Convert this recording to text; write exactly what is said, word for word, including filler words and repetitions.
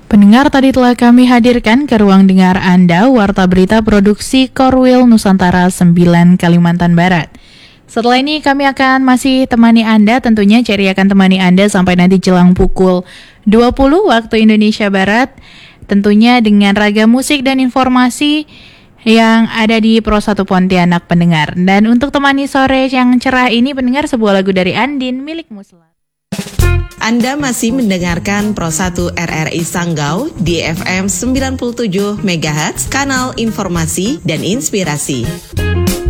Pendengar, tadi telah kami hadirkan ke ruang dengar Anda Warta Berita Produksi Korwil Nusantara sembilan Kalimantan Barat. Setelah ini kami akan masih temani Anda, tentunya Cherry akan temani Anda sampai nanti jelang pukul dua puluh waktu Indonesia Barat, tentunya dengan ragam musik dan informasi yang ada di Pro satu Pontianak pendengar. Dan untuk temani sore yang cerah ini pendengar, sebuah lagu dari Andin milik Muslat. Anda masih mendengarkan Pro satu R R I Sanggau di F M sembilan puluh tujuh megahertz, kanal informasi dan inspirasi.